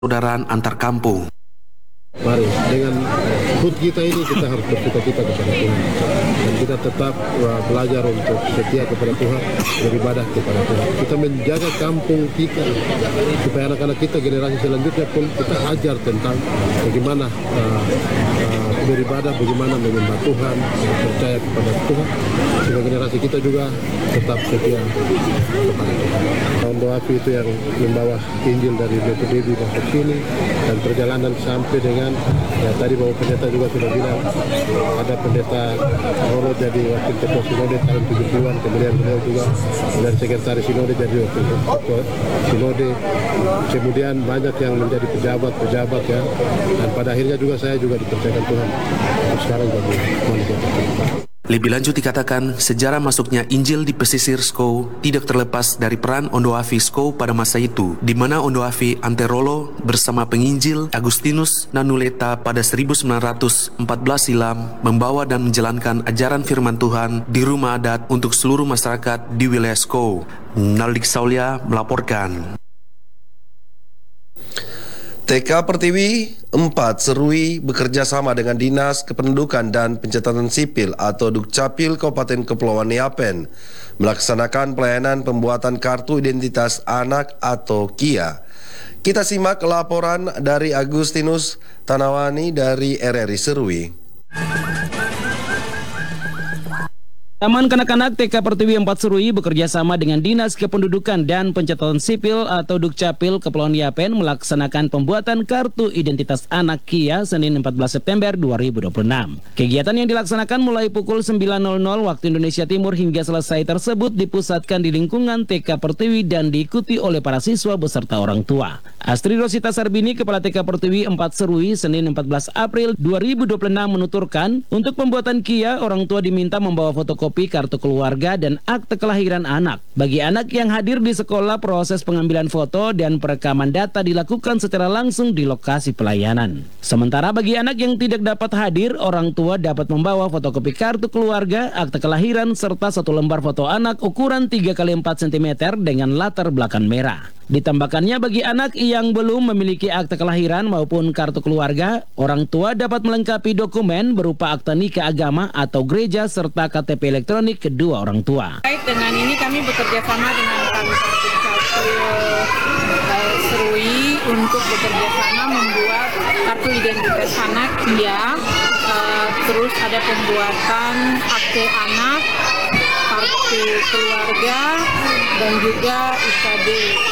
persaudaraan antar kampung. Mari dengan HUT kita ini kita harus bersuka-cita kepada Tuhan dan kita tetap belajar untuk setia kepada Tuhan, beribadah kepada Tuhan. Kita menjaga kampung kita supaya anak-anak kita generasi selanjutnya pun kita ajar tentang bagaimana beribadah, bagaimana menyembah Tuhan, percaya kepada Tuhan, sehingga generasi kita juga tetap setia kepada Tuhan. Ondo Afi itu yang membawa Injil dari Devi masuk sini dan perjalanan sampai dengan tadi Bapak Pendeta juga sudah bilang ada Pendeta Rolo jadi wakil ketua Sinode tahun 70-an, kemudian beliau juga dari sekretaris Sinode jadi wakil ketua Sinode, kemudian banyak yang menjadi pejabat ya, dan pada akhirnya juga saya juga dipercayakan Tuhan sekarang jadi manusia. Lebih lanjut dikatakan, sejarah masuknya Injil di pesisir Skou tidak terlepas dari peran Ondo Afi Skou pada masa itu, di mana Ondo Afi Anterolo bersama penginjil Agustinus Nanuleta pada 1914 silam membawa dan menjalankan ajaran firman Tuhan di rumah adat untuk seluruh masyarakat di wilayah Skou. Naldik Saulia melaporkan. TK Pertiwi 4 Serui bekerja sama dengan Dinas Kependudukan dan Pencatatan Sipil atau Dukcapil Kabupaten Kepulauan Yapen melaksanakan pelayanan pembuatan kartu identitas anak atau KIA. Kita simak laporan dari Agustinus Tanawani dari RRI Serui. Taman Kanak-kanak TK Pertiwi 4 Serui bekerja sama dengan Dinas Kependudukan dan Pencatatan Sipil atau Dukcapil Kepulauan Yapen melaksanakan pembuatan kartu identitas anak KIA Senin 14 September 2026. Kegiatan yang dilaksanakan mulai pukul 9.00 waktu Indonesia Timur hingga selesai tersebut dipusatkan di lingkungan TK Pertiwi dan diikuti oleh para siswa beserta orang tua. Astri Rosita Sarbini, Kepala TK Pertiwi 4 Serui, Senin 14 April 2026 menuturkan, untuk pembuatan KIA orang tua diminta membawa fotokopi kartu keluarga dan akte kelahiran anak. Bagi anak yang hadir di sekolah, proses pengambilan foto dan perekaman data dilakukan secara langsung di lokasi pelayanan. Sementara bagi anak yang tidak dapat hadir, orang tua dapat membawa fotokopi kartu keluarga, akte kelahiran, serta satu lembar foto anak ukuran 3x4 cm dengan latar belakang merah. Ditambahkannya bagi anak yang belum memiliki akte kelahiran maupun kartu keluarga, orang tua dapat melengkapi dokumen berupa akte nikah agama atau gereja serta KTP elektronik kedua orang tua. Baik, dengan ini kami bekerja sama dengan kantor Dukcapil Serui untuk bekerja sama membuat kartu identitas anak KIA, terus ada pembuatan akte anak, kartu keluarga, dan juga IKD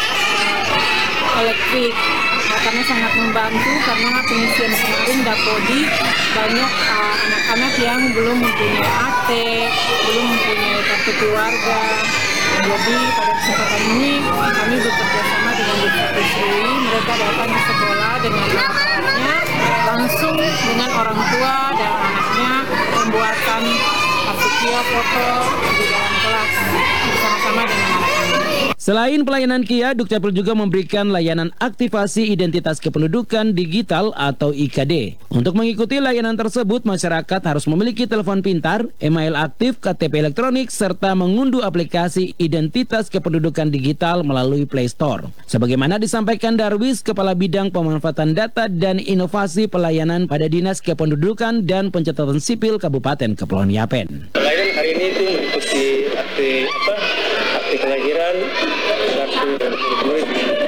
elektrik. Karena sangat membantu karena pengisian kemarin Dapodi banyak anak-anak yang belum mempunyai akte, belum mempunyai kartu keluarga. Jadi pada kesempatan ini kami bekerja sama dengan Dukcapil Serui. Mereka datang ke sekolah dengan anak-anaknya, langsung dengan orang tua dan anaknya pembuatan kartu KIA foto di dalam kelas bersama-sama dengan anak-anak. Selain pelayanan KIA, Dukcapil juga memberikan layanan aktivasi identitas kependudukan digital atau IKD. Untuk mengikuti layanan tersebut, masyarakat harus memiliki telepon pintar, email aktif, KTP elektronik, serta mengunduh aplikasi identitas kependudukan digital melalui Play Store. Sebagaimana disampaikan Darwis, Kepala Bidang Pemanfaatan Data dan Inovasi Pelayanan pada Dinas Kependudukan dan Pencatatan Sipil Kabupaten Kepulauan Yapen. Pelayanan hari ini itu mengikuti akte kelahiran, kartu murid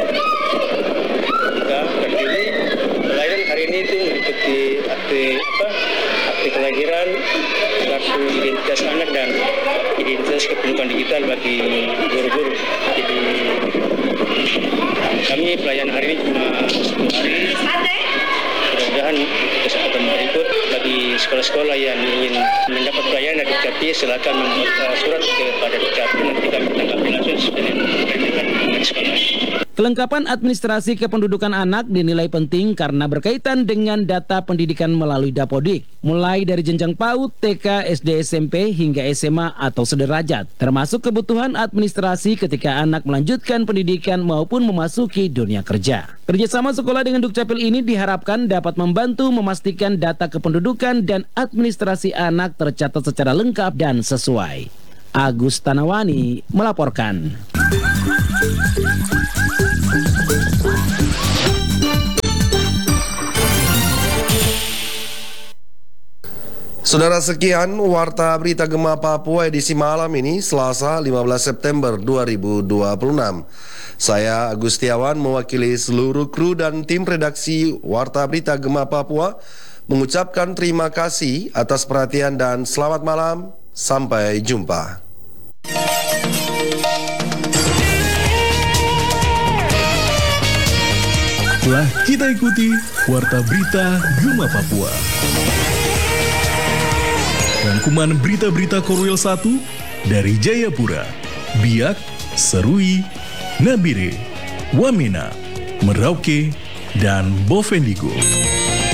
Pertiwi. Pelayanan hari ini itu mengikuti akte kelahiran, kartu identitas anak dan identitas kependudukan digital bagi guru-guru. Jadi kami pelayanan hari ini cuma 10 hari. Mudah-mudahan kesempatan berikut bagi sekolah-sekolah yang ingin mendapat pelayanan dari Dukcapil, silakan membuat surat kepada Dukcapil, nanti kami tanggapi langsung sesuai dengan sekolah. Kelengkapan administrasi kependudukan anak dinilai penting karena berkaitan dengan data pendidikan melalui Dapodik, mulai dari jenjang PAUD, TK, SD, SMP, hingga SMA atau sederajat, termasuk kebutuhan administrasi ketika anak melanjutkan pendidikan maupun memasuki dunia kerja. Kerjasama sekolah dengan Dukcapil ini diharapkan dapat membantu memastikan data kependudukan dan administrasi anak tercatat secara lengkap dan sesuai. Agus Tanawani melaporkan. Saudara, sekian Warta Berita Gema Papua edisi malam ini, Selasa 15 September 2026. Saya Agustiawan mewakili seluruh kru dan tim redaksi Warta Berita Gema Papua mengucapkan terima kasih atas perhatian dan selamat malam. Sampai jumpa. Telah kita ikuti Warta Berita Gema Papua. Rangkuman berita-berita Korwil 1 dari Jayapura, Biak, Serui, Nabire, Wamena, Merauke, dan Bovendigul.